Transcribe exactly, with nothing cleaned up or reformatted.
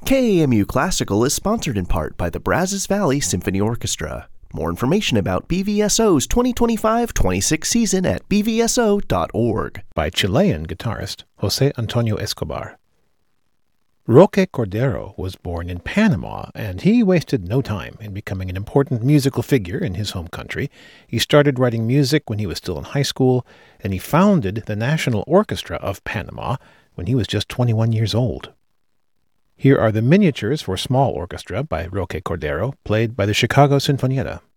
K A M U Classical is sponsored in part by the Brazos Valley Symphony Orchestra. More information about B V S O's twenty twenty-five twenty-six season at b v s o dot org. By Chilean guitarist José Antonio Escobar. Roque Cordero was born in Panama, and he wasted no time in becoming an important musical figure in his home country. He started writing music when he was still in high school, and he founded the National Orchestra of Panama when he was just twenty-one years old. Here are the miniatures for small orchestra by Roque Cordero, played by the Chicago Sinfonietta.